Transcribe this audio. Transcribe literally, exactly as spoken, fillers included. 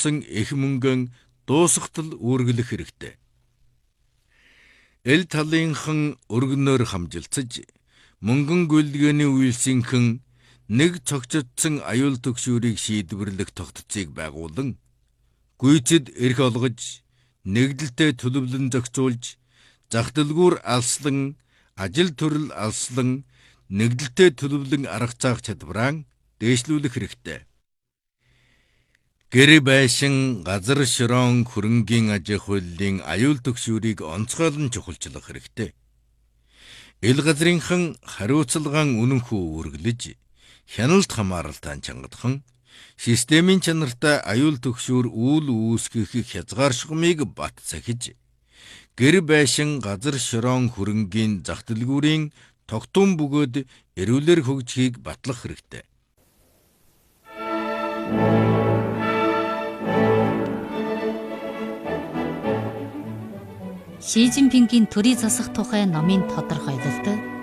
болсон их мөнгөн дуусгатал үүргэлэх хэрэгтэй. Эл талынхан өргөнөөр хамжилцаж, мөнгөн гүйлгээний үйлсийнхэн нэг цогцодсон аюул түгшүүрийг шийдвэрлэх тогтцыг байгуулан, гүйцэд эрх олгож, нэгдэлтэй төлөвлөн зохицуулж, зах дэлгүүр алслан, ажил төрөл алслан, нэгдэлтэй төлөвлөн арга заах чадвараа дээшлүүлэх хэрэгтэй. Гэр байшин, газар широн, хөрөнгийн аж ахуйллын аюул түгшүүрийг онцгойлон чухалчлах хэрэгтэй. Ил газрынхан хариуцлагаан үнэнхүү үргэлж, хяналт хамааралтай чангадахан, системийн чанартай аюул түгшүүр үйл үүсгэх хязгааршгамыг бат захиж, гэр байшин, газар широн, хөрөнгийн зах дэлгүүрийн тогтун бөгөөд эрүүлэр хөгжихийг батлах хэрэгтэй. Ши Жинпингийн төрийн засах тухай номын тодорхойлолт